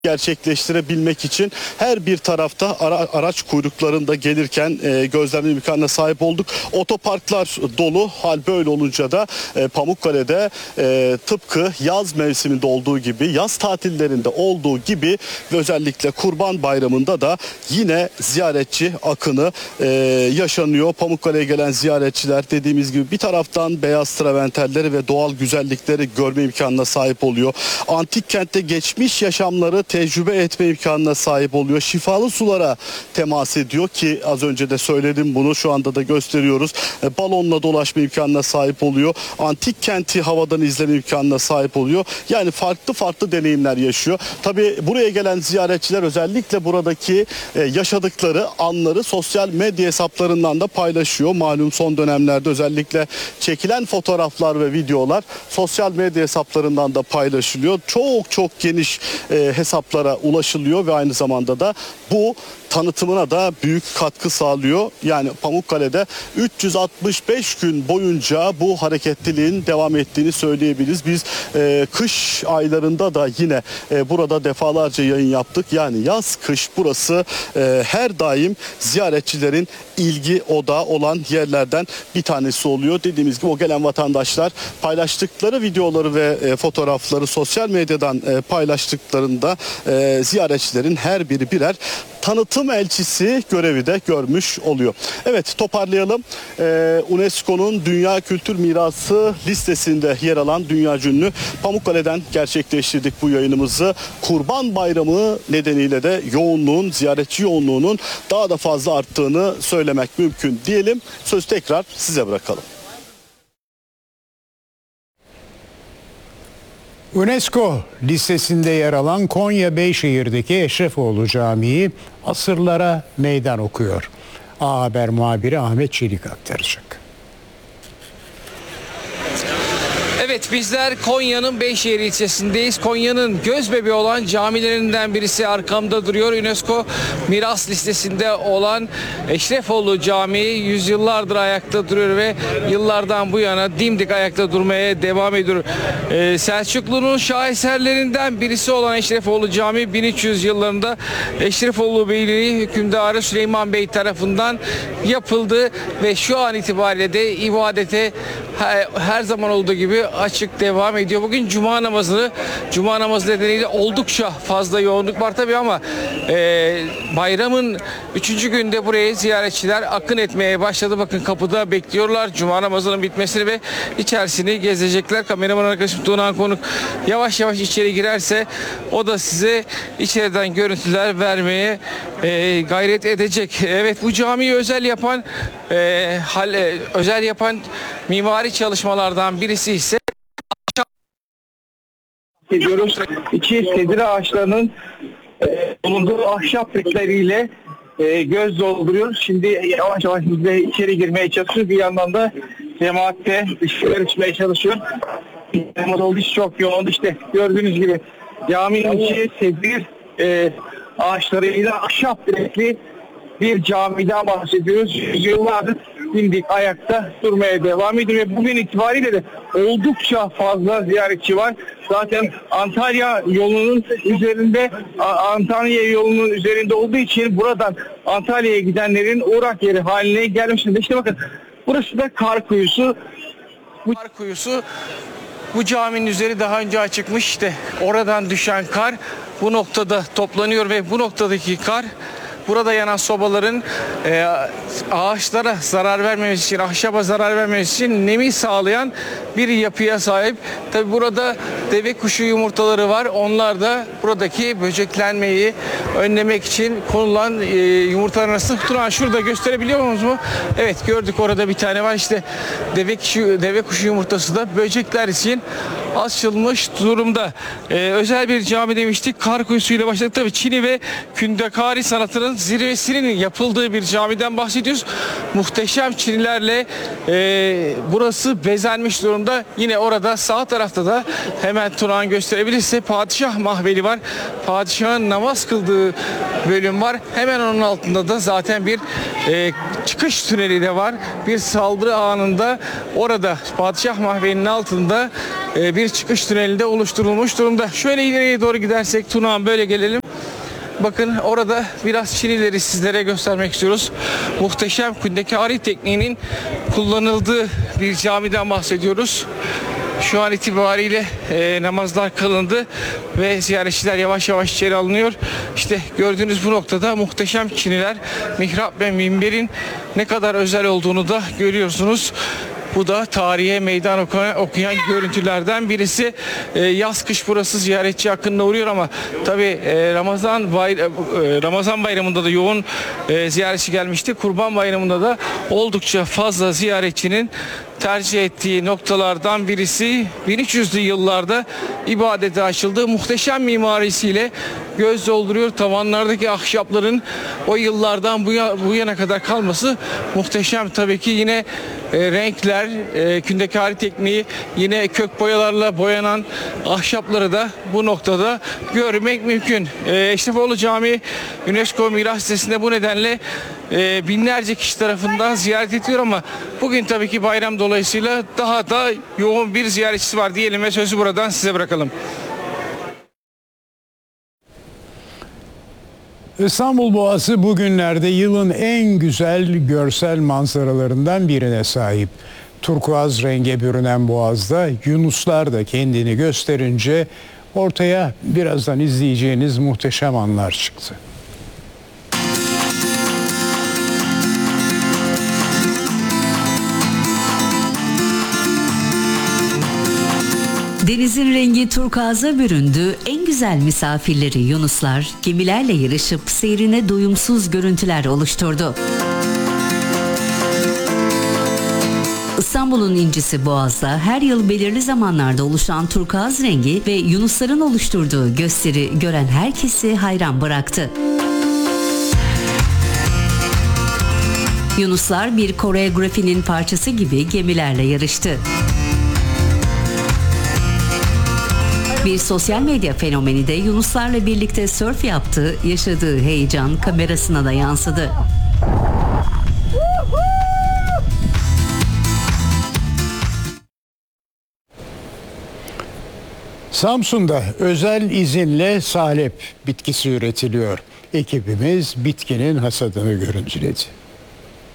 gerçekleştirebilmek için her bir tarafta araç kuyruklarında gelirken gözlemleme imkanına sahip olduk. Otoparklar dolu. Hal böyle olunca da Pamukkale'de tıpkı yaz mevsiminde olduğu gibi, yaz tatillerinde olduğu gibi ve özellikle Kurban Bayramı'nda da yine ziyaretçi akını yaşanıyor. Pamukkale'ye gelen ziyaretçiler dediğimiz gibi bir taraftan beyaz traventerleri ve doğal güzellikleri görme imkanına sahip oluyor. Antik kentte geçmiş yaşamları tecrübe etme imkanına sahip oluyor. Şifalı sulara temas ediyor ki az önce de söyledim bunu, şu anda da gösteriyoruz. Balonla dolaşma imkanına sahip oluyor. Antik kenti havadan izleme imkanına sahip oluyor. Yani farklı deneyimler yaşıyor. Tabii buraya gelen ziyaretçiler özellikle buradaki yaşadıkları anları sosyal medya hesaplarından da paylaşıyor. Malum son dönemlerde özellikle çekilen fotoğraflar ve videolar sosyal medya hesaplarından da paylaşılıyor. Çok geniş hesaplara ulaşılıyor ve aynı zamanda da bu tanıtımına da büyük katkı sağlıyor. Yani Pamukkale'de 365 gün boyunca bu hareketliliğin devam ettiğini söyleyebiliriz. Biz kış aylarında da yine burada defalarca yayın yaptık. Yani yaz kış burası her daim ziyaretçilerin ilgi odağı olan yerlerden bir tanesi oluyor. Dediğimiz gibi o gelen vatandaşlar paylaştıkları videoları ve fotoğrafları sosyal medyadan paylaştıklarında ziyaretçilerin her biri birer tanıtım elçisi görevi de görmüş oluyor. Evet, toparlayalım. UNESCO'nun Dünya Kültür Mirası listesinde yer alan dünyaca ünlü Pamukkale'den gerçekleştirdik bu yayınımızı. Kurban Bayramı nedeniyle de ziyaretçi yoğunluğunun daha da fazla arttığını söylemek mümkün diyelim. Sözü tekrar size bırakalım. UNESCO listesinde yer alan Konya Beyşehir'deki Eşrefoğlu Camii asırlara meydan okuyor. A Haber muhabiri Ahmet Çelik aktaracak. Evet, bizler Konya'nın Beyşehir ilçesindeyiz. Konya'nın göz bebeği olan camilerinden birisi arkamda duruyor. UNESCO miras listesinde olan Eşrefoğlu Camii yüzyıllardır ayakta duruyor ve yıllardan bu yana dimdik ayakta durmaya devam ediyor. Selçuklu'nun şaheserlerinden birisi olan Eşrefoğlu Camii 1300 yıllarında Eşrefoğlu Beyliği hükümdarı Süleyman Bey tarafından yapıldı ve şu an itibariyle de ibadete her zaman olduğu gibi açık devam ediyor. Bugün Cuma namazı nedeniyle oldukça fazla yoğunluk var tabii ama bayramın 3. günde buraya ziyaretçiler akın etmeye başladı. Bakın kapıda bekliyorlar Cuma namazının bitmesini ve içerisini gezecekler. Kameraman arkadaşım Tuğhan Konuk yavaş içeri girerse o da size içeriden görüntüler vermeye gayret edecek. Evet, bu camiyi özel yapan mimari çalışmalardan birisi ise ediyoruz. İçi sedir ağaçlarının bulunduğu ahşap rekleriyle göz dolduruyoruz. Şimdi yavaş biz de içeri girmeye çalışıyoruz. Bir yandan da cemaatte dışarı içmeye çalışıyor. Olduğu için çok yoğun. İşte gördüğünüz gibi caminin içi sedir ağaçlarıyla ahşap rekli bir camiden bahsediyoruz. Yıllardır dimdik ayakta durmaya devam ediyor ve bugün itibariyle de oldukça fazla ziyaretçi var. Zaten Antalya yolunun üzerinde olduğu için buradan Antalya'ya gidenlerin uğrak yeri haline gelmiştir. İşte bakın, burası da Kar Kuyusu. Kar Kuyusu, bu caminin üzeri daha önce açıkmış. İşte oradan düşen kar bu noktada toplanıyor ve bu noktadaki kar burada yanan sobaların ağaçlara zarar vermemesi için, ahşaba zarar vermemesi için nemi sağlayan bir yapıya sahip. Tabi burada deve kuşu yumurtaları var. Onlar da buradaki böceklenmeyi önlemek için konulan yumurtalar arasında tutulan. Şurada gösterebiliyor musunuz mu? Evet, gördük, orada bir tane var. İşte deve kuşu yumurtası da böcekler için açılmış durumda. Özel bir cami demiştik. Kar Kuyusu'yla başladık. Tabii Çini ve kündekari sanatının zirvesinin yapıldığı bir camiden bahsediyoruz. Muhteşem çinilerle burası bezenmiş durumda. Yine orada sağ tarafta da hemen Turan gösterebilirse Padişah Mahveli var. Padişahın namaz kıldığı bölüm var. Hemen onun altında da zaten bir çıkış tüneli de var. Bir saldırı anında orada Padişah Mahveli'nin altında bir çıkış tünelinde oluşturulmuş durumda. Şöyle ileriye doğru gidersek Tunağan böyle gelelim. Bakın orada biraz Çinileri sizlere göstermek istiyoruz. Muhteşem kündekari tekniğinin kullanıldığı bir camiden bahsediyoruz. Şu an itibariyle namazlar kılındı ve ziyaretçiler yavaş yavaş içeri alınıyor. İşte gördüğünüz bu noktada muhteşem Çiniler, mihrap ve minberin ne kadar özel olduğunu da görüyorsunuz. Bu da tarihe meydan okuyan görüntülerden birisi. Yaz kış burası ziyaretçi akınına uğruyor ama tabii Ramazan bayramında da yoğun ziyaretçi gelmişti. Kurban bayramında da oldukça fazla ziyaretçinin tercih ettiği noktalardan birisi. 1300'lü yıllarda ibadete açıldığı muhteşem mimarisiyle göz dolduruyor. Tavanlardaki ahşapların o yıllardan bu yana kadar kalması muhteşem. Tabii ki yine renkler, kündekari tekniği, yine kök boyalarla boyanan ahşapları da bu noktada görmek mümkün. Eşrefoğlu Camii UNESCO Miras Listesi'nde bu nedenle binlerce kişi tarafından ziyaret ediliyor ama bugün tabii ki bayram dolayısıyla daha da yoğun bir ziyaretçisi var diyelim ve sözü buradan size bırakalım. İstanbul Boğazı bugünlerde yılın en güzel görsel manzaralarından birine sahip. Turkuaz renge bürünen Boğaz'da yunuslar da kendini gösterince ortaya birazdan izleyeceğiniz muhteşem anlar çıktı. Denizin rengi turkuaza büründü, en güzel misafirleri yunuslar gemilerle yarışıp seyrine doyumsuz görüntüler oluşturdu. İstanbul'un incisi Boğaz'da her yıl belirli zamanlarda oluşan turkuaz rengi ve yunusların oluşturduğu gösteri gören herkesi hayran bıraktı. Yunuslar bir koreografinin parçası gibi gemilerle yarıştı. Bir sosyal medya fenomeni de yunuslarla birlikte sörf yaptı, yaşadığı heyecan kamerasına da yansıdı. Samsun'da özel izinle salep bitkisi üretiliyor. Ekibimiz bitkinin hasadını görüntüledi.